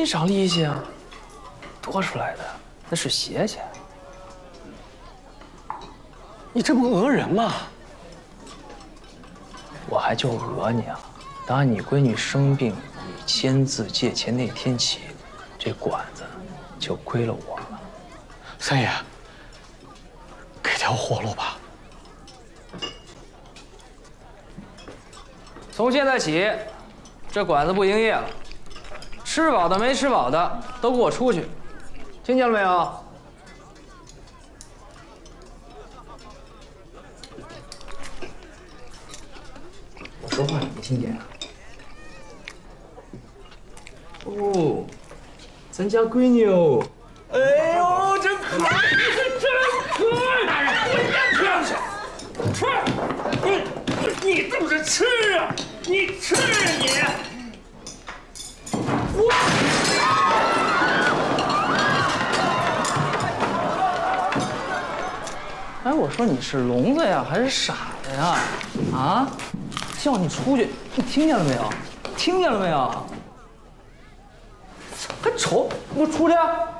欣赏利息啊，多出来的那是邪钱。 你这不讹人吗？ 我还就讹你啊！打你闺女生病，你签字借钱那天起，这馆子就归了我了。 三爷，给条活路吧。 从现在起，这馆子不营业了，吃饱的没吃饱的都给我出去，听见了没有？我说话你没听见啊？哦，咱家闺女哦，哎呦，真可爱，真可爱！我先吃，你等着吃啊！你吃你！哎，我说你是聋子呀，还是傻子呀？啊！叫你出去，你听见了没有？听见了没有？还瞅，给我出去！